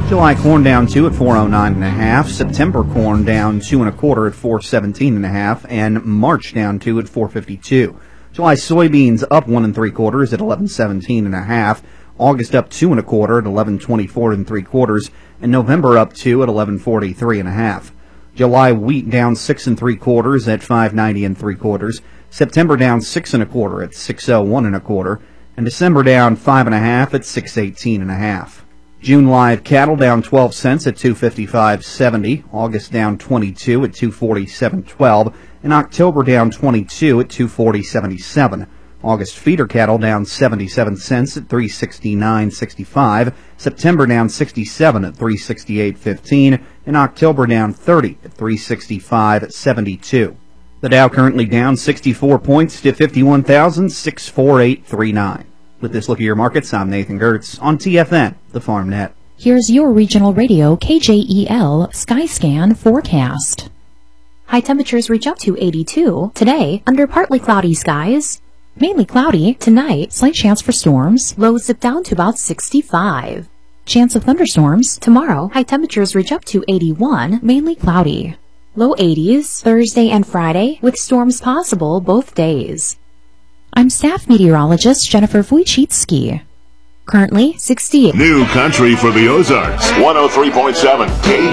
July corn down 2 at 409.5. September corn down 2 1/4 at 417.5, and March down 2 at 452. July soybeans up 1 3/4 at 1117.5. August up 2 1/4 at 1124 3/4, and November up 2 at 1143.5. July wheat down 6 3/4 at 590 3/4. September down 6 1/4 at 601 1/4, and December down 5 1/2 at 618.5. June live cattle down 12 cents at 255.70. August down 22 at 247.12, and October down 22 at 240.77. August feeder cattle down 77 cents at 369.65. September down 67 at 368.15, and October down 30 at 365.72. The Dow currently down 64 points to 51,648.39. With this look at your markets, I'm Nathan Gertz on TFN, the FarmNet. Here's your regional radio KJEL Skyscan forecast. High temperatures reach up to 82 today under partly cloudy skies. Mainly cloudy tonight, slight chance for storms. Lows dip down to about 65. Chance of thunderstorms tomorrow. High temperatures reach up to 81, mainly cloudy. Low 80s Thursday and Friday with storms possible both days. I'm staff meteorologist Jennifer Wojcicki. Currently 68. New country for the Ozarks. 103.7 KJ.